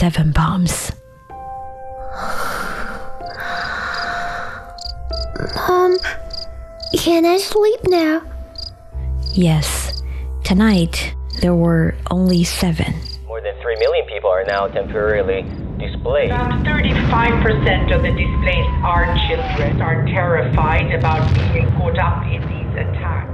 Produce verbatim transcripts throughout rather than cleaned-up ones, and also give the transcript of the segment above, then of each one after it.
seven bombs. Mom, can I sleep now? Yes. Tonight, there were only seven. More than three million people are now temporarily displaced. About thirty-five percent of the displaced are children, are terrified about being caught up in these attacks.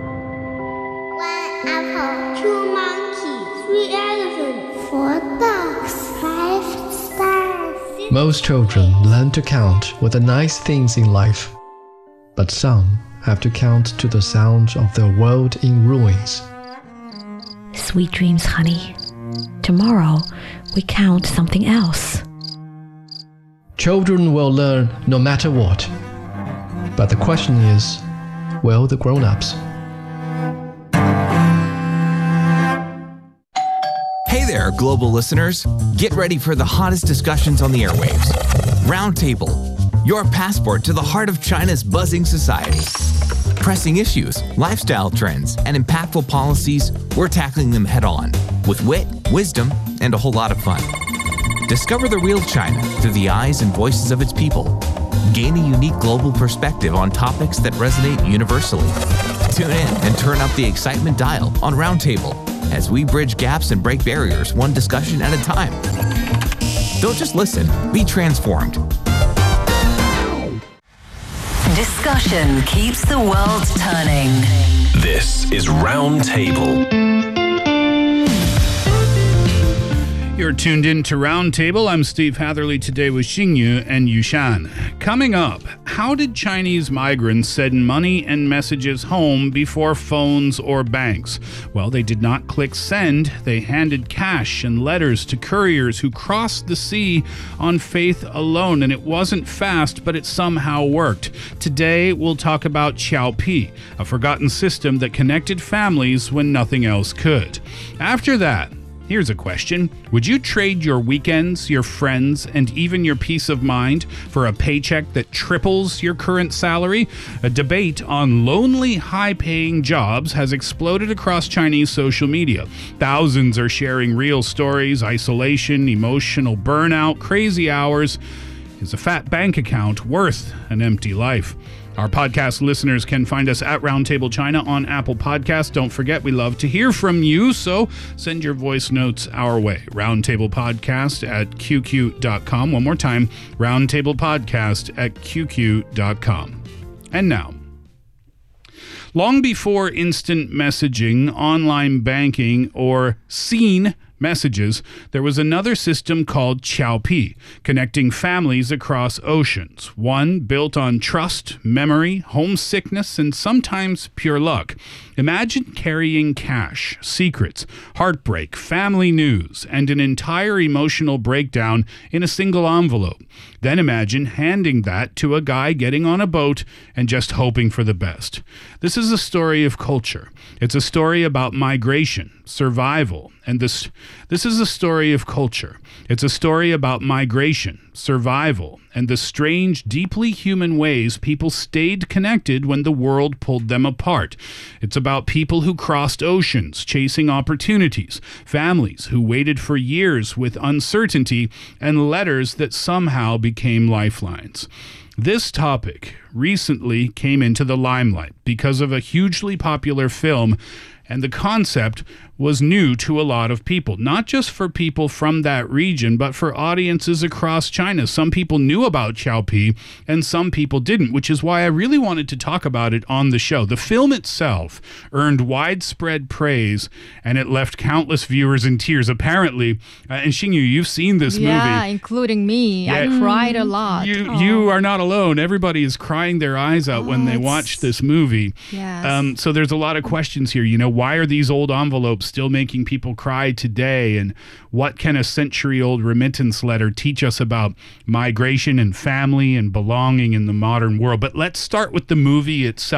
One apple, two monkeys, three elephants, four dogs, five stars. Most children learn to count with the nice things in life, but some have to count to the sound of their world in ruins. Sweet dreams, honey. Tomorrow, we count something else. Children will learn no matter what. But the question is, will the grown-ups? Hey there, global listeners. Get ready for the hottest discussions on the airwaves. Roundtable, your passport to the heart of China's buzzing society. Pressing issues, lifestyle trends, and impactful policies, we're tackling them head-on with wit, wisdom, and a whole lot of fun. Discover the real China through the eyes and voices of its people. Gain a unique global perspective on topics that resonate universally. Tune in and turn up the excitement dial on Roundtable as we bridge gaps and break barriers one discussion at a time. Don't just listen, be transformed. Discussion keeps the world turning. This is Roundtable. You're tuned in to Roundtable. I'm Steve Hatherley, today with Xingyu and Yushan. Coming up, how did Chinese migrants send money and messages home before phones or banks? Well, they did not click send. They handed cash and letters to couriers who crossed the sea on faith alone. And it wasn't fast, but it somehow worked. Today, we'll talk about Qiaopi, a forgotten system that connected families when nothing else could. After that, here's a question. Would you trade your weekends, your friends, and even your peace of mind for a paycheck that triples your current salary? A debate on lonely, high-paying jobs has exploded across Chinese social media. Thousands are sharing real stories, isolation, emotional burnout, crazy hours. Is a fat bank account worth an empty life? Our podcast listeners can find us at Roundtable China on Apple Podcasts. Don't forget, we love to hear from you, so send your voice notes our way. Roundtable Podcast at Q Q dot com. One more time, Roundtable Podcast at Q Q dot com. And now, long before instant messaging, online banking, or seen messages, there was another system called Qiaopi, connecting families across oceans. One built on trust, memory, homesickness, and sometimes pure luck. Imagine carrying cash, secrets, heartbreak, family news, and an entire emotional breakdown in a single envelope. Then imagine handing that to a guy getting on a boat and just hoping for the best. This is a story of culture. It's a story about migration, survival, and this this is a story of culture. It's a story about migration, survival, and the strange, deeply human ways people stayed connected when the world pulled them apart. It's about people who crossed oceans, chasing opportunities, families who waited for years with uncertainty, and letters that somehow became lifelines. This topic recently came into the limelight because of a hugely popular film, and the concept was new to a lot of people, not just for people from that region, but for audiences across China. Some people knew about Qiaopi and some people didn't, which is why I really wanted to talk about it on the show. The film itself earned widespread praise and it left countless viewers in tears. Apparently, uh, and Xingyu, you've seen this yeah, movie. Yeah, including me. Yeah. I cried a lot. You, oh. you are not alone. Everybody is crying their eyes out oh, when they watch this movie. Yes. Um, so there's a lot of questions here. You know, why are these old envelopes still making people cry today? And what can a century-old remittance letter teach us about migration and family and belonging in the modern world? But let's start with the movie itself.